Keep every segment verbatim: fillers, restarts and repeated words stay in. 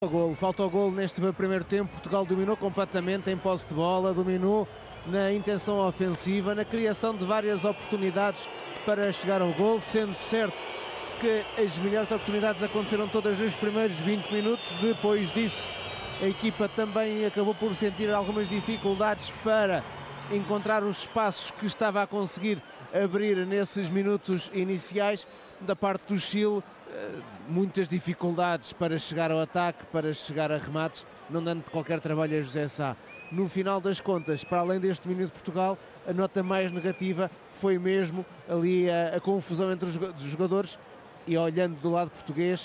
Golo, falta o golo neste primeiro tempo. Portugal dominou completamente em posse de bola, dominou na intenção ofensiva, na criação de várias oportunidades para chegar ao golo, sendo certo que as melhores oportunidades aconteceram todas nos primeiros vinte minutos. Depois disso, a equipa também acabou por sentir algumas dificuldades para encontrar os espaços que estava a conseguir abrir nesses minutos iniciais. Da parte do Chile, muitas dificuldades para chegar ao ataque, para chegar a remates, não dando qualquer trabalho a José Sá. No final das contas, para além deste domínio de Portugal, a nota mais negativa foi mesmo ali a, a confusão entre os jogadores e, olhando do lado português,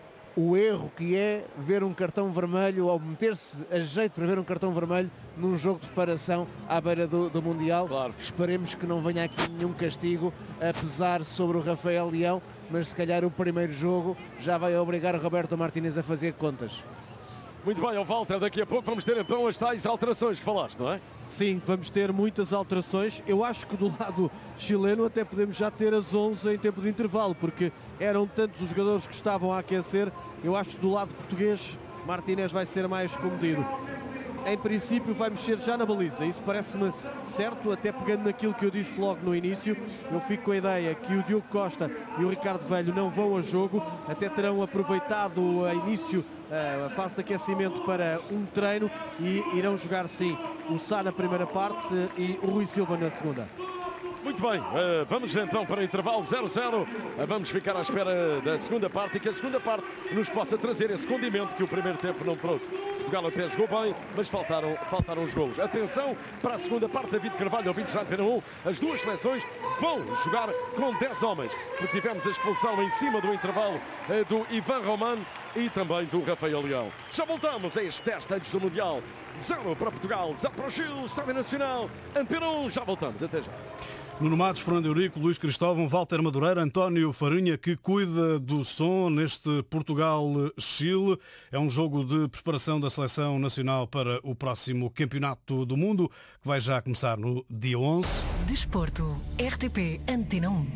o erro que é ver um cartão vermelho ou meter-se a jeito para ver um cartão vermelho num jogo de preparação à beira do, do Mundial. Claro. Esperemos que não venha aqui nenhum castigo a pesar sobre o Rafael Leão, mas se calhar o primeiro jogo já vai obrigar o Roberto Martínez a fazer contas. Muito bem, ó Walter, daqui a pouco vamos ter então as tais alterações que falaste, não é? Sim, vamos ter muitas alterações. Eu acho que do lado chileno até podemos já ter as onze em tempo de intervalo, porque eram tantos os jogadores que estavam a aquecer. Eu acho que do lado português Martínez vai ser mais comedido. Em princípio vai mexer já na baliza, isso parece-me certo, até pegando naquilo que eu disse logo no início. Eu fico com a ideia que o Diogo Costa e o Ricardo Velho não vão a jogo, até terão aproveitado a início, a fase de aquecimento para um treino e irão jogar sim o Sá na primeira parte e o Rui Silva na segunda. Muito bem, uh, vamos então para o intervalo zero zero, uh, vamos ficar à espera da segunda parte e que a segunda parte nos possa trazer esse condimento que o primeiro tempo não trouxe. Portugal até jogou bem, mas faltaram, faltaram os golos. Atenção para a segunda parte, David Carvalho, ouvintes da Antena um, as duas seleções vão jogar com dez homens, porque tivemos a expulsão em cima do intervalo uh, do Ivan Roman e também do Rafael Leão. Já voltamos a este teste antes do Mundial. Zero para Portugal, zero para o Chile, Estádio Nacional, Antena um, já voltamos, até já. Nuno Matos, Fernando Eurico, Luís Cristóvão, Walter Madureira, António Farinha, que cuida do som neste Portugal-Chile. É um jogo de preparação da Seleção Nacional para o próximo Campeonato do Mundo, que vai já começar no dia onze. Desporto, R T P Antena um.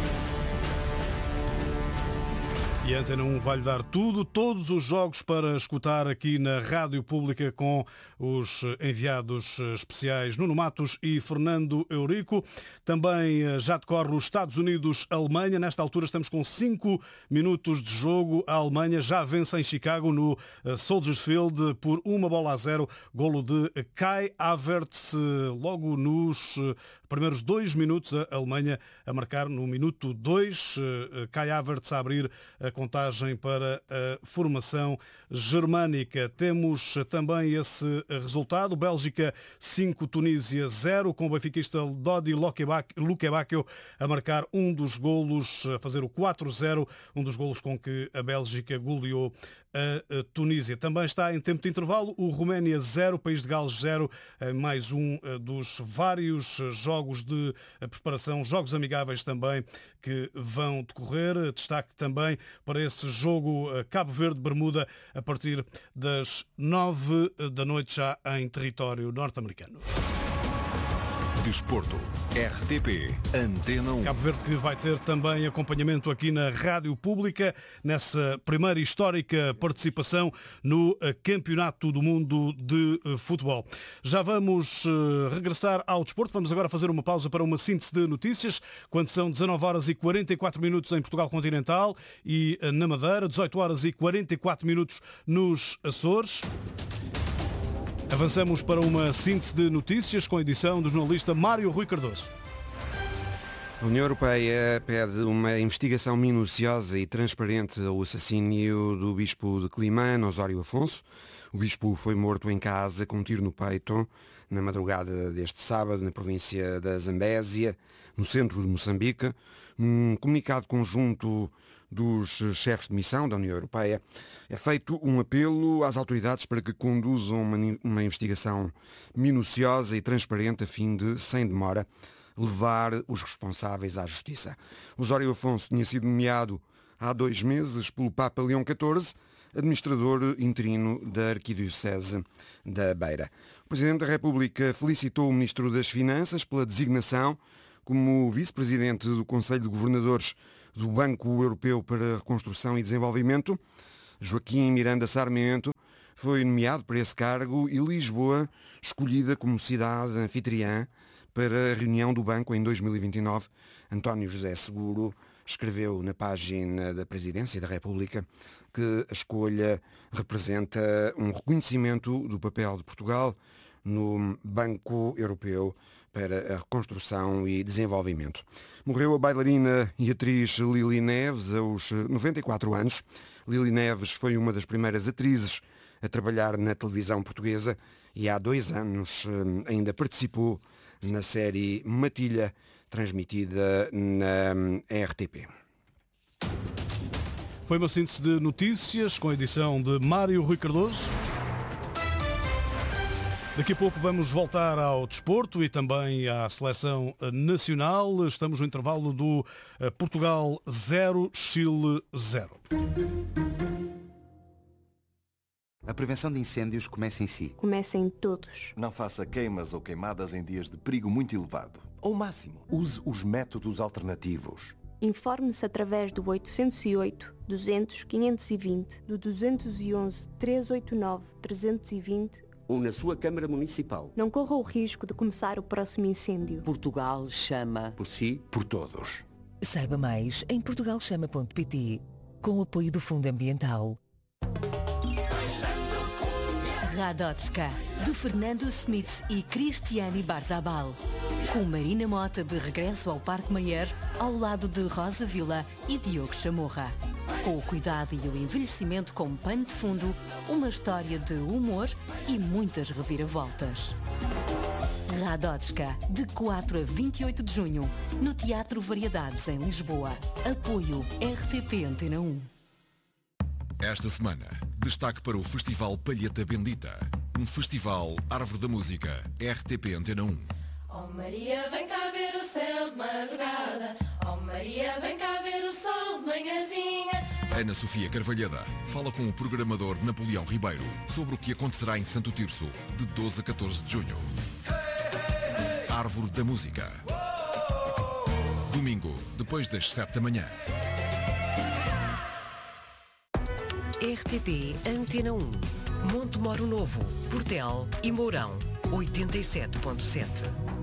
E a Antena um vai-lhe dar tudo, todos os jogos para escutar aqui na Rádio Pública com os enviados especiais Nuno Matos e Fernando Eurico. Também já decorre os Estados Unidos-Alemanha. Nesta altura estamos com cinco minutos de jogo. A Alemanha já vence em Chicago no Soldier Field por uma bola a zero. Golo de Kai Havertz logo nos primeiros dois minutos. A Alemanha a marcar no minuto dois. Kai Havertz a abrir a contagem para a formação germânica. Temos também esse resultado. Bélgica cinco, Tunísia zero, com o benfiquista Dodi Lukebakio a marcar um dos golos, a fazer o quatro zero, um dos golos com que a Bélgica goleou a Tunísia. Também está em tempo de intervalo o Roménia zero, País de Gales zero, mais um dos vários jogos de preparação, jogos amigáveis também que vão decorrer. Destaque também para esse jogo Cabo Verde-Bermuda a partir das nove da noite já em território norte-americano. Desporto, R T P, Antena um. Cabo Verde que vai ter também acompanhamento aqui na Rádio Pública nessa primeira histórica participação no Campeonato do Mundo de Futebol. Já vamos regressar ao desporto. Vamos agora fazer uma pausa para uma síntese de notícias, quando são dezanove horas e quarenta e quatro minutos em Portugal Continental e na Madeira, dezoito horas e quarenta e quatro minutos nos Açores. Avançamos para uma síntese de notícias com a edição do jornalista Mário Rui Cardoso. A União Europeia pede uma investigação minuciosa e transparente ao assassínio do bispo de Climane, Osório Afonso. O bispo foi morto em casa com um tiro no peito na madrugada deste sábado na província da Zambésia, no centro de Moçambique. Um comunicado conjunto dos chefes de missão da União Europeia é feito um apelo às autoridades para que conduzam uma, uma investigação minuciosa e transparente a fim de, sem demora, levar os responsáveis à justiça. Osório Afonso tinha sido nomeado há dois meses pelo Papa Leão catorze, administrador interino da Arquidiocese da Beira. O Presidente da República felicitou o Ministro das Finanças pela designação como Vice-Presidente do Conselho de Governadores do Banco Europeu para a Reconstrução e Desenvolvimento. Joaquim Miranda Sarmento foi nomeado para esse cargo e Lisboa escolhida como cidade anfitriã para a reunião do Banco em dois mil e vinte e nove. António José Seguro escreveu na página da Presidência da República que a escolha representa um reconhecimento do papel de Portugal no Banco Europeu para a Reconstrução e Desenvolvimento. Morreu a bailarina e atriz Lili Neves aos noventa e quatro anos. Lili Neves foi uma das primeiras atrizes a trabalhar na televisão portuguesa e há dois anos ainda participou na série Matilha, transmitida na R T P. Foi uma síntese de notícias com a edição de Mário Rui Cardoso. Daqui a pouco vamos voltar ao desporto e também à seleção nacional. Estamos no intervalo do Portugal zero, Chile zero. A prevenção de incêndios começa em si. Começa em todos. Não faça queimas ou queimadas em dias de perigo muito elevado. Ao máximo, use os métodos alternativos. Informe-se através do oitocentos e oito, duzentos, quinhentos e vinte, do duzentos e onze, trezentos e oitenta e nove, trezentos e vinte ou na sua Câmara Municipal. Não corra o risco de começar o próximo incêndio. Portugal chama por si, por todos. Saiba mais em portugal chama ponto pt, com o apoio do Fundo Ambiental. Radotska, de Fernando Smith e Cristiane Barzabal. Com Marina Mota de regresso ao Parque Mayer, ao lado de Rosa Vila e Diogo Chamorra. Com o cuidado e o envelhecimento como pano de fundo, uma história de humor e muitas reviravoltas. Radotska, de quatro a vinte e oito de junho, no Teatro Variedades, em Lisboa. Apoio R T P Antena um. Esta semana, destaque para o Festival Palheta Bendita. Um festival Árvore da Música, R T P Antena um. Oh Maria, vem cá ver o céu de madrugada. Oh Maria, vem cá ver o sol de manhãzinha. Ana Sofia Carvalhada fala com o programador Napoleão Ribeiro sobre o que acontecerá em Santo Tirso, de doze a catorze de junho. Árvore da Música. Domingo, depois das sete da manhã. R T P Antena um. Monte Moro Novo, Portel e Mourão, oitenta e sete ponto sete.